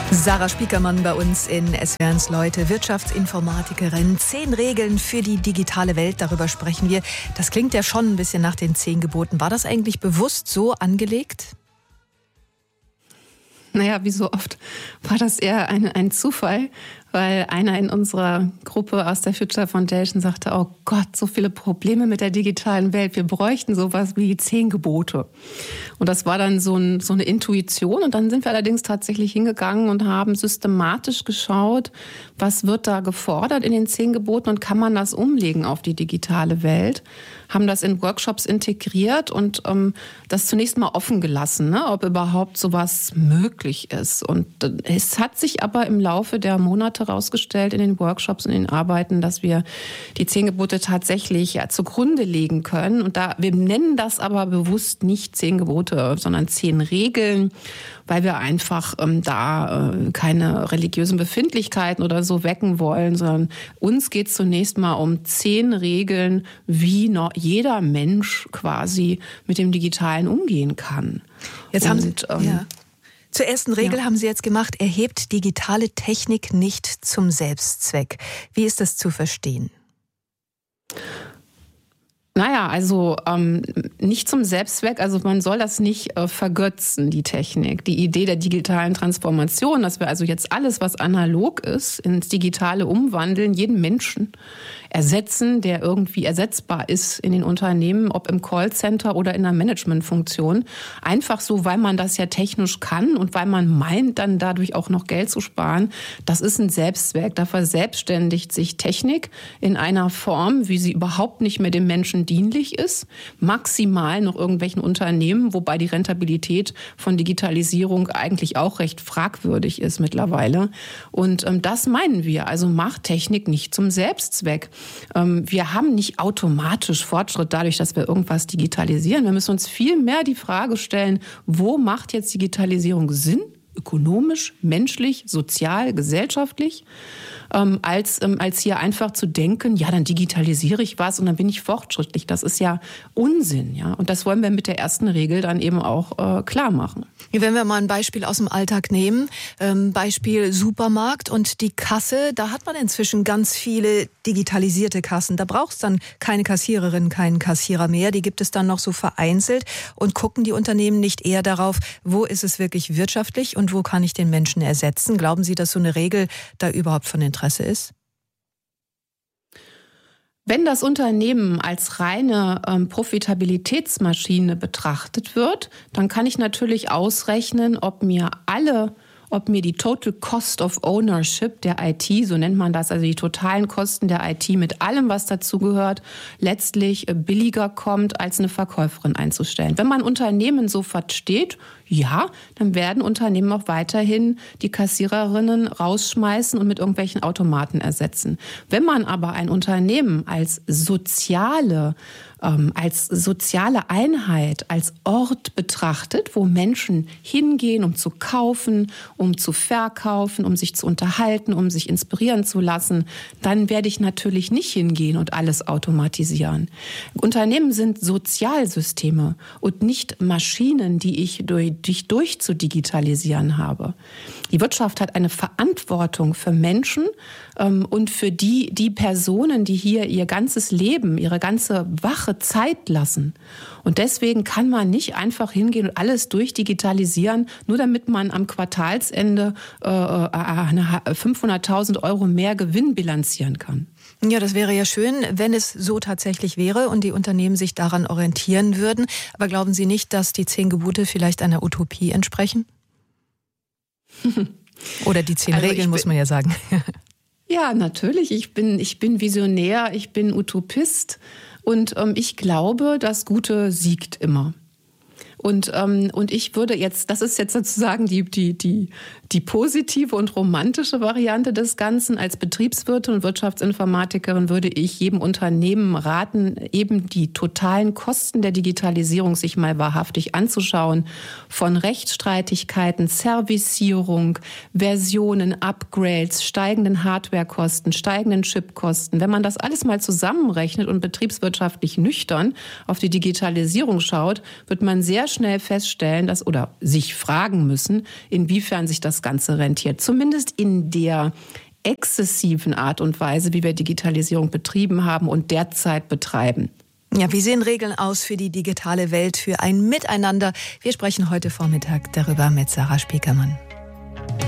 Sarah Spiekermann bei uns in SWR1 Leute, Wirtschaftsinformatikerin. 10 Regeln für die digitale Welt, darüber sprechen wir. Das klingt ja schon ein bisschen nach den 10 Geboten. War das eigentlich bewusst so angelegt? Naja, wie so oft war das eher ein Zufall, weil einer in unserer Gruppe aus der Future Foundation sagte, oh Gott, so viele Probleme mit der digitalen Welt, wir bräuchten sowas wie 10 Gebote. Und das war dann so eine Intuition, und dann sind wir allerdings tatsächlich hingegangen und haben systematisch geschaut, was wird da gefordert in den 10 Geboten und kann man das umlegen auf die digitale Welt. Haben das in Workshops integriert und das zunächst mal offen gelassen, ne, ob überhaupt sowas möglich ist. Und es hat sich aber im Laufe der Monate herausgestellt in den Workshops und in den Arbeiten, dass wir die 10 Gebote tatsächlich zugrunde legen können. Und wir nennen das aber bewusst nicht 10 Gebote, sondern 10 Regeln, weil wir einfach keine religiösen Befindlichkeiten oder so wecken wollen, sondern uns geht es zunächst mal um 10 Regeln, wie jeder Mensch quasi mit dem Digitalen umgehen kann. Jetzt haben Sie zur ersten Regel haben Sie jetzt gemacht, erhebt digitale Technik nicht zum Selbstzweck. Wie ist das zu verstehen? Naja, also nicht zum Selbstzweck, also man soll das nicht vergötzen, die Technik. Die Idee der digitalen Transformation, dass wir also jetzt alles, was analog ist, ins Digitale umwandeln, jeden Menschen ersetzen, der irgendwie ersetzbar ist in den Unternehmen, ob im Callcenter oder in der Managementfunktion. Einfach so, weil man das ja technisch kann und weil man meint, dann dadurch auch noch Geld zu sparen. Das ist ein Selbstzweck. Da verselbstständigt sich Technik in einer Form, wie sie überhaupt nicht mehr dem Menschen dienlich ist. Maximal noch irgendwelchen Unternehmen, wobei die Rentabilität von Digitalisierung eigentlich auch recht fragwürdig ist mittlerweile. Und das meinen wir. Also macht Technik nicht zum Selbstzweck. Wir haben nicht automatisch Fortschritt dadurch, dass wir irgendwas digitalisieren. Wir müssen uns viel mehr die Frage stellen, wo macht jetzt Digitalisierung Sinn? Ökonomisch, menschlich, sozial, gesellschaftlich, als hier einfach zu denken, ja, dann digitalisiere ich was und dann bin ich fortschrittlich. Das ist ja Unsinn, ja. Und das wollen wir mit der ersten Regel dann eben auch klar machen. Wenn wir mal ein Beispiel aus dem Alltag nehmen, Beispiel Supermarkt und die Kasse, da hat man inzwischen ganz viele digitalisierte Kassen. Da braucht es dann keine Kassiererin, keinen Kassierer mehr. Die gibt es dann noch so vereinzelt. Und gucken die Unternehmen nicht eher darauf, wo ist es wirklich wirtschaftlich und wo kann ich den Menschen ersetzen? Glauben Sie, dass so eine Regel da überhaupt von Interesse ist? Wenn das Unternehmen als reine Profitabilitätsmaschine betrachtet wird, dann kann ich natürlich ausrechnen, ob mir die Total Cost of Ownership der IT, so nennt man das, also die totalen Kosten der IT mit allem, was dazugehört, letztlich billiger kommt, als eine Verkäuferin einzustellen. Wenn man Unternehmen so versteht, ja, dann werden Unternehmen auch weiterhin die Kassiererinnen rausschmeißen und mit irgendwelchen Automaten ersetzen. Wenn man aber ein Unternehmen als soziale Einheit, als Ort betrachtet, wo Menschen hingehen, um zu kaufen, um zu verkaufen, um sich zu unterhalten, um sich inspirieren zu lassen, dann werde ich natürlich nicht hingehen und alles automatisieren. Unternehmen sind Sozialsysteme und nicht Maschinen, die ich durchzudigitalisieren habe. Die Wirtschaft hat eine Verantwortung für Menschen und für die Personen, die hier ihr ganzes Leben, ihre ganze wache Zeit lassen. Und deswegen kann man nicht einfach hingehen und alles durchdigitalisieren, nur damit man am Quartalsende 500.000 Euro mehr Gewinn bilanzieren kann. Ja, das wäre ja schön, wenn es so tatsächlich wäre und die Unternehmen sich daran orientieren würden. Aber glauben Sie nicht, dass die 10 Gebote vielleicht einer Utopie entsprechen? Oder die 10 Regeln, muss man ja sagen. Ja, natürlich. Ich bin Visionär, ich bin Utopist und ich glaube, das Gute siegt immer. Und ich würde jetzt, das ist jetzt sozusagen die positive und romantische Variante des Ganzen. Als Betriebswirtin und Wirtschaftsinformatikerin würde ich jedem Unternehmen raten, eben die totalen Kosten der Digitalisierung sich mal wahrhaftig anzuschauen. Von Rechtsstreitigkeiten, Servicierung, Versionen, Upgrades, steigenden Hardwarekosten, steigenden Chipkosten. Wenn man das alles mal zusammenrechnet und betriebswirtschaftlich nüchtern auf die Digitalisierung schaut, wird man sehr schnell feststellen, dass oder sich fragen müssen, inwiefern sich das Ganze rentiert. Zumindest in der exzessiven Art und Weise, wie wir Digitalisierung betrieben haben und derzeit betreiben. Ja, wie sehen Regeln aus für die digitale Welt, für ein Miteinander? Wir sprechen heute Vormittag darüber mit Sarah Spiekermann.